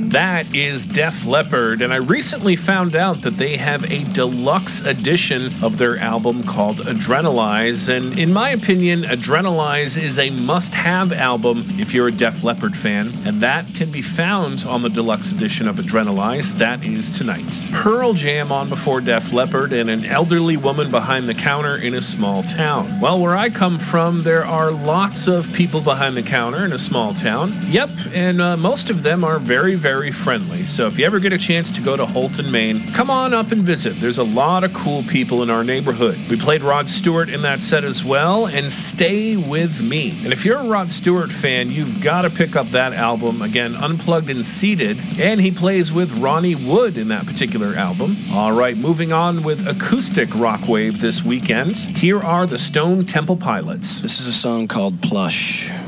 That is Def Leppard, and I recently found out that they have a deluxe edition of their album called Adrenalize, and in my opinion, Adrenalize is a must-have album if you're a Def Leppard fan, and that can be found on the deluxe edition of Adrenalize. That is tonight. Pearl Jam on before Def Leppard, and an elderly woman behind the counter in a small town. Well, where I come from, there are lots of people behind the counter in a small town. Yep, and most of them are very, very friendly. So if you ever get a chance to go to Holton, Maine, come on up and visit. There's a lot of cool people in our neighborhood. We played Rod Stewart in that set as well, and Stay With Me. And if you're a Rod Stewart fan, you've got to pick up that album. Again, Unplugged and Seated, and he plays with Ronnie Wood in that particular album. All right, moving on with acoustic rock wave this weekend. Here are the Stone Temple Pilots. This is a song called Plush.